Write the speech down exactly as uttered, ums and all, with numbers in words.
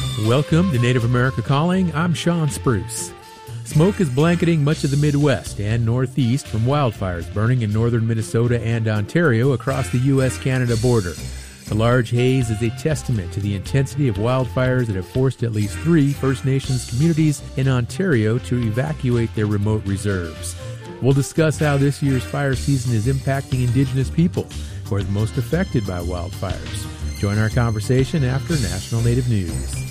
Welcome to Native America Calling. I'm Sean Spruce. Smoke is blanketing much of the Midwest and Northeast from wildfires burning in northern Minnesota and Ontario across the U S Canada border. The large haze is a testament to the intensity of wildfires that have forced at least three First Nations communities in Ontario to evacuate their remote reserves. We'll discuss how this year's fire season is impacting Indigenous people who are the most affected by wildfires. Join our conversation after National Native News.